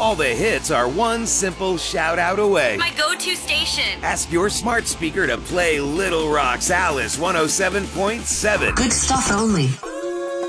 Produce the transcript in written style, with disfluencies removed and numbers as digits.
all the hits are one simple shout-out away. My go-to station. Ask your smart speaker to play Little Rock's Alice 107.7. Good stuff only.